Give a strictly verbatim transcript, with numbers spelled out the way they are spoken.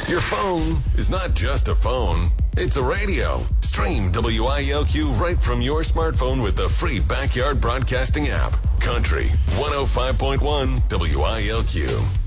Your phone is not just a phone, it's a radio. Stream W I L Q right from your smartphone with the free Backyard Broadcasting app. Country one oh five point one W I L Q.